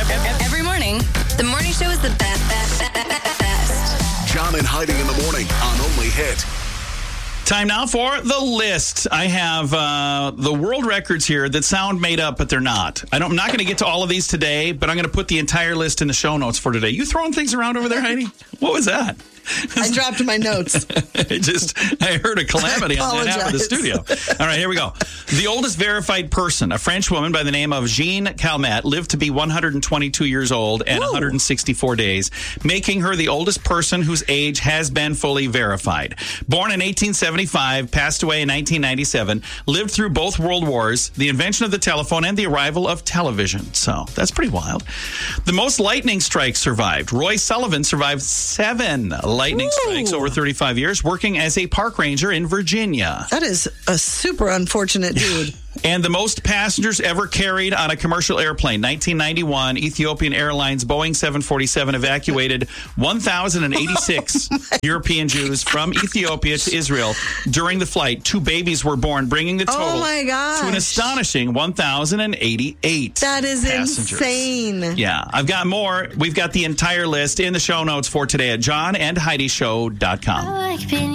Every morning, the morning show is the best. John and Heidi in the morning on Only Hit. Time now for the list. I have the world records here that sound made up, but they're not. I'm not going to get to all of these today, but I'm going to put the entire list in the show notes for today. You throwing things around over there, Heidi? What was that? I dropped my notes. I heard a calamity on that half of the studio. All right, here we go. The oldest verified person, a French woman by the name of Jeanne Calment, lived to be 122 years old and 164 days, making her the oldest person whose age has been fully verified. Born in 1875, passed away in 1997, lived through both world wars, the invention of the telephone, and the arrival of television. So that's pretty wild. The most lightning strikes survived. Roy Sullivan survived 7 lightning strikes over 35 years, working as a park ranger in Virginia. That is a super unfortunate dude. And the most passengers ever carried on a commercial airplane. 1991, Ethiopian Airlines Boeing 747 evacuated 1,086 European Jews from Ethiopia to Israel. During the flight, 2 babies were born, bringing the total to an astonishing 1,088 That is passengers. insane. Yeah, I've got more. We've got the entire list in the show notes for today at johnandheidishow.com.